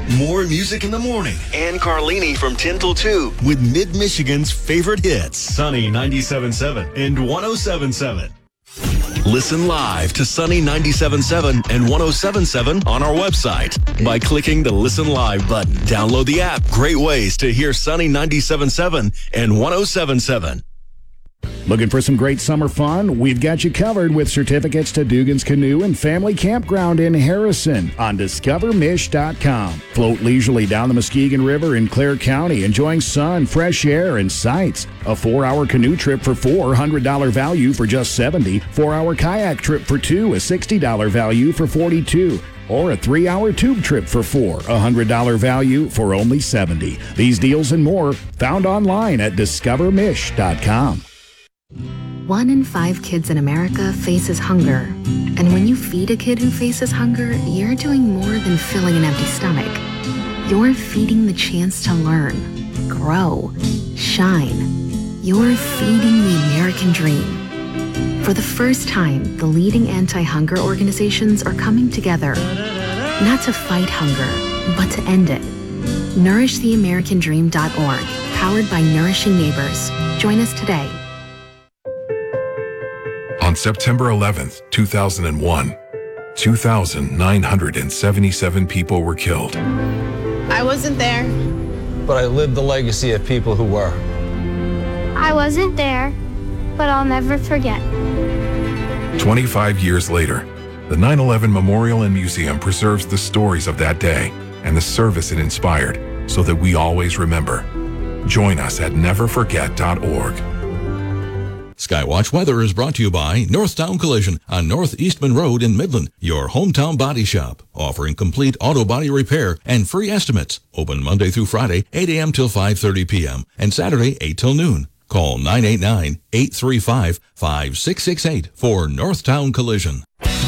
More music in the morning. Ann Carlini from 10 till 2 with Mid-Michigan's favorite hits. Sunny 97.7 and 107.7. Listen live to Sunny 97.7 and 107.7 on our website by clicking the Listen Live button. Download the app. Great ways to hear Sunny 97.7 and 107.7. Looking for some great summer fun? We've got you covered with certificates to Dugan's Canoe and Family Campground in Harrison on DiscoverMish.com. Float leisurely down the Muskegon River in Clare County, enjoying sun, fresh air, and sights. A 4-hour canoe trip for $4, $100 value for just $70. 4-hour kayak trip for $2, a $60 value for $42. Or a 3-hour tube trip for $4, $100 value for only $70. These deals and more found online at DiscoverMish.com. 1 in 5 kids in America faces hunger. And when you feed a kid who faces hunger, you're doing more than filling an empty stomach. You're feeding the chance to learn, grow, shine. You're feeding the American dream. For the first time, the leading anti-hunger organizations are coming together, not to fight hunger, but to end it. NourishTheAmericanDream.org, powered by Nourishing Neighbors. Join us today. On September 11th, 2001, 2,977 people were killed. I wasn't there. But I lived the legacy of people who were. I wasn't there, but I'll never forget. 25 years later, the 9/11 Memorial and Museum preserves the stories of that day and the service it inspired so that we always remember. Join us at neverforget.org. Skywatch Weather is brought to you by Northtown Collision on North Eastman Road in Midland, your hometown body shop, offering complete auto body repair and free estimates. Open Monday through Friday, 8 a.m. till 5:30 p.m. and Saturday, 8 till noon. Call 989-835-5668 for Northtown Collision.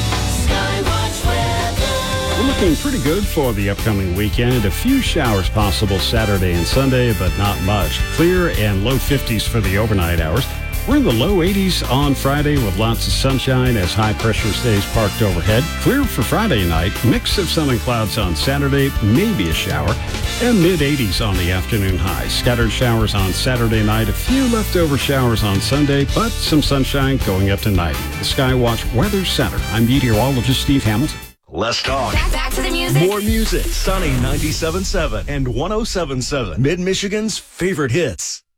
We're looking pretty good for the upcoming weekend. A few showers possible Saturday and Sunday, but not much. Clear and low 50s for the overnight hours. We're in the low 80s on Friday with lots of sunshine as high pressure stays parked overhead. Clear for Friday night. Mix of sun and clouds on Saturday, maybe a shower. And mid-80s on the afternoon highs. Scattered showers on Saturday night. A few leftover showers on Sunday, but some sunshine going up to 90. The Skywatch Weather Center. I'm meteorologist Steve Hamilton. Less talk. Back to the music. More music. Sunny 97.7 and 107.7. Mid-Michigan's favorite hits.